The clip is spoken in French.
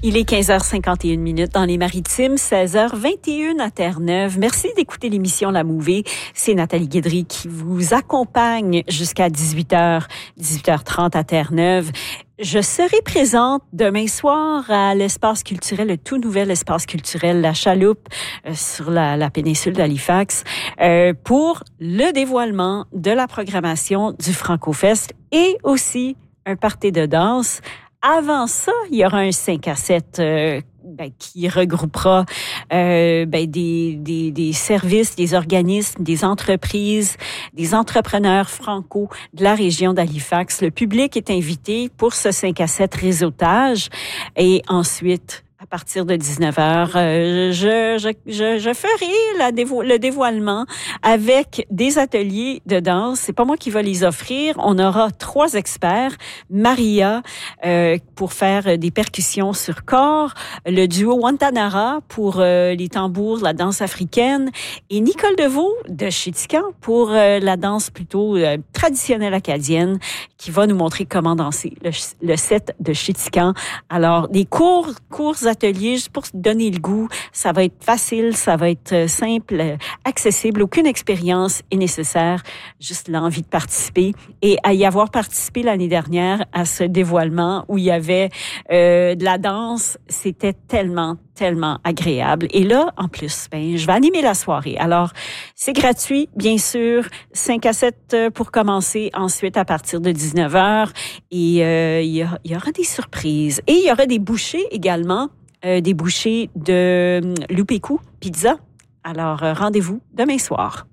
Il est 15h51 dans les Maritimes, 16h21 à Terre-Neuve. Merci d'écouter l'émission La Mouvée. C'est Nathalie Guédry qui vous accompagne jusqu'à 18h30 à Terre-Neuve. Je serai présente demain soir à l'espace culturel, le tout nouvel espace culturel La Chaloupe sur la péninsule d'Halifax pour le dévoilement de la programmation du Franco-Fest et aussi un party de danse. Avant ça, il y aura un 5 à 7 qui regroupera des services, des organismes, des entreprises, des entrepreneurs franco de la région d'Halifax. Le public est invité pour ce 5 à 7 réseautage et ensuite, à partir de 19h, je ferai le dévoilement avec des ateliers de danse. C'est pas moi qui vais les offrir. On aura 3 experts. Maria pour faire des percussions sur corps, le duo Wantanara pour les tambours, la danse africaine et Nicole Deveau de Chétican pour la danse plutôt traditionnelle acadienne qui va nous montrer comment danser le set de Chétican. Alors, des courts ateliers juste pour donner le goût. Ça va être facile, ça va être simple, accessible. Aucune expérience est nécessaire, juste l'envie de participer. Et à y avoir participé l'année dernière à ce dévoilement où il y avait de la danse, c'était tellement agréable. Et là, en plus, je vais animer la soirée. Alors, c'est gratuit, bien sûr. 5 à 7 pour commencer. Ensuite, à partir de 19h. Et il y aura des surprises. Et il y aura des bouchées également. Des bouchées de Lupeku Pizza. Alors, rendez-vous demain soir.